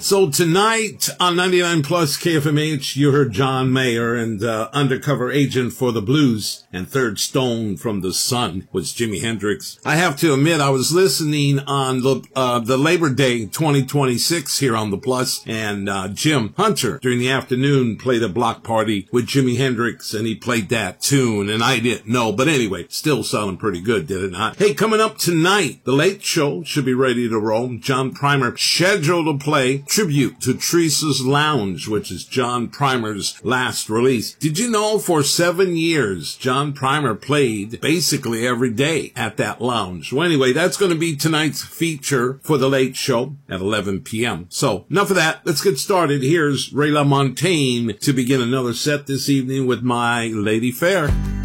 So tonight on 99 Plus KFMH, you heard John Mayer and Undercover Agent for the Blues, and Third Stone from the Sun was Jimi Hendrix. I have to admit, I was listening on the Labor Day 2026 here on the Plus, and Jim Hunter during the afternoon played a block party with Jimi Hendrix, and he played that tune, and I didn't know. But anyway, still sounding pretty good, did it not? Hey, coming up tonight, The Late Show should be ready to roll. John Primer scheduled to play Tribute to Teresa's Lounge, which is John Primer's last release. Did you know for 7 years, John Primer played basically every day at that lounge? Well, anyway, that's going to be tonight's feature for The Late Show at 11 p.m. So, enough of that. Let's get started. Here's Ray LaMontagne to begin another set this evening with My Lady Fair.